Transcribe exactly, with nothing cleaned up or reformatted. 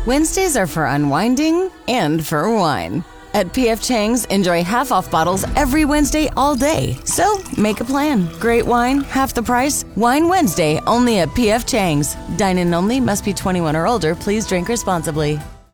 Wednesdays are for unwinding and for wine. At P F Chang's, enjoy half-off bottles every Wednesday all day. So, make a plan. Great wine, half the price. Wine Wednesday, only at P F Chang's. Dine-in only, must be twenty-one or older. Please drink responsibly.